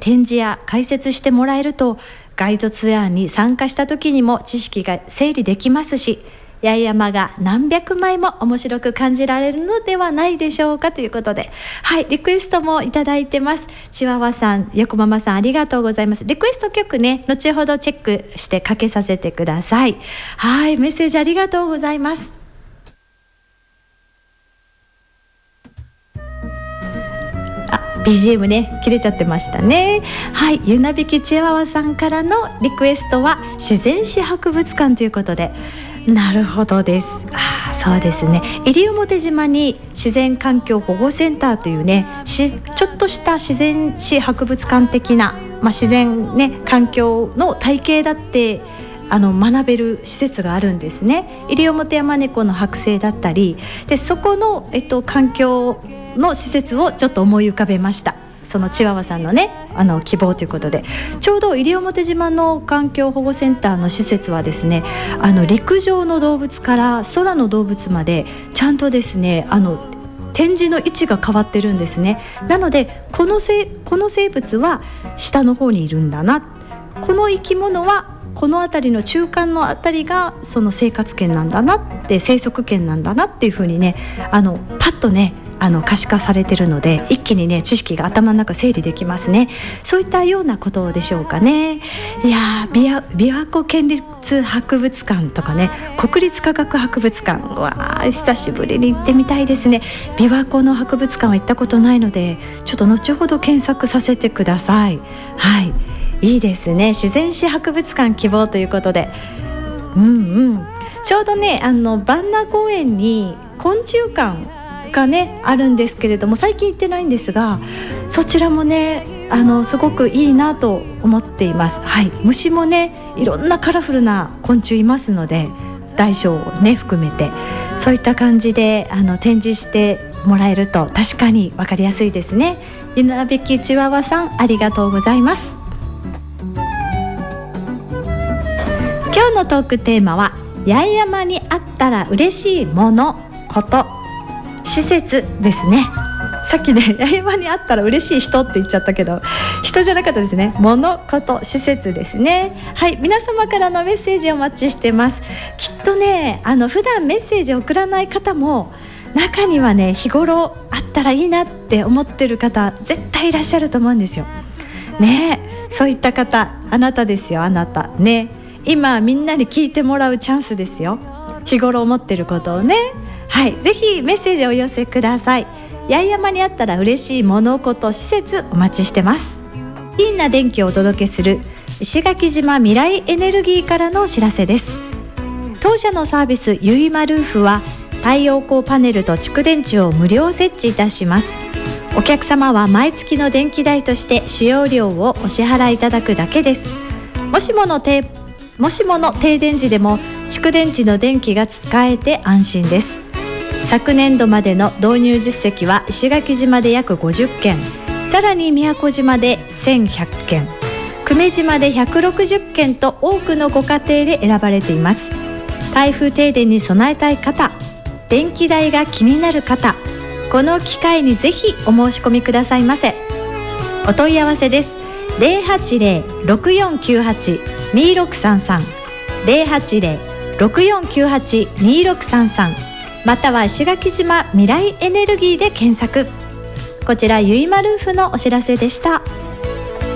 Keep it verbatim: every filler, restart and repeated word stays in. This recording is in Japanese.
展示や解説してもらえると、ガイドツアーに参加した時にも知識が整理できますし、八重山が何百枚も面白く感じられるのではないでしょうかということで、はい、リクエストもいただいてます。チワワさん、横ママさん、ありがとうございます。リクエスト曲ね、後ほどチェックしてかけさせてください。はい、メッセージありがとうございます。あ、ビージーエム ね、切れちゃってましたね。はい、ゆなびきチワワさんからのリクエストは自然史博物館ということで、なるほどです。あ、そうですね、西表島に自然環境保護センターというね、しちょっとした自然史博物館的な、まあ、自然、ね、環境の体系だってあの学べる施設があるんですね。西表山猫の剥製だったりで、そこの、えっと、環境の施設をちょっと思い浮かべました。そのチワワさんのね、あの希望ということで、ちょうど西表島の環境保護センターの施設はですね、あの陸上の動物から空の動物までちゃんとですね、あの展示の位置が変わってるんですね。なのでこのせこの生物は下の方にいるんだな、この生き物はこの辺りの中間の辺りがその生活圏なんだなって、生息圏なんだなっていう風にね、あのパッとね、あの可視化されてるので、一気にね知識が頭の中整理できますね。そういったようなことでしょうかね。いやー、琵琶湖県立博物館とかね、国立科学博物館は久しぶりに行ってみたいですね。琵琶湖の博物館は行ったことないので、ちょっと後ほど検索させてください。はい、いいですね。自然史博物館希望ということで、うんうん、ちょうどね、あの万名公園に昆虫館がねあるんですけれども、最近行ってないんですが、そちらもね、あのすごくいいなと思っています。はい、虫もね、いろんなカラフルな昆虫いますので、大小をね含めて、そういった感じであの展示してもらえると確かに分かりやすいですね。ゆなびきチワワさん、ありがとうございます。今日のトークテーマは、八重山にあったら嬉しいもの、こと、施設ですね。さっきね、八重山にあったら嬉しい人って言っちゃったけど、人じゃなかったですね。もの、こと、施設ですね。はい、皆様からのメッセージをお待ちしてます。きっとね、あの普段メッセージを送らない方も中にはね、日頃あったらいいなって思ってる方絶対いらっしゃると思うんですよね。そういった方、あなたですよ、あなたね。今みんなに聞いてもらうチャンスですよ。日頃思ってることをね。はい、ぜひメッセージをお寄せください。八重山にあったら嬉しいもの、こと、施設お待ちしてます。クリーンな電気をお届けする石垣島未来エネルギーからのお知らせです。当社のサービスゆいまルーフは太陽光パネルと蓄電池を無料設置いたします。お客様は毎月の電気代として使用料をお支払いいただくだけです。もしもの停もしもの停電時でも蓄電池の電気が使えて安心です。昨年度までの導入実績は石垣島で約ごじゅっけん、さらに宮古島でせんひゃっけん、久米島でひゃくろくじゅっけんと多くのご家庭で選ばれています。台風停電に備えたい方、電気代が気になる方、この機会にぜひお申し込みくださいませ。お問い合わせです。ゼロはちゼロ ろくよんきゅうはち にろくさんさん ゼロはちゼロ ろくよんきゅうはち にろくさんさん、または石垣島未来エネルギーで検索。こちらゆいまルーフのお知らせでした。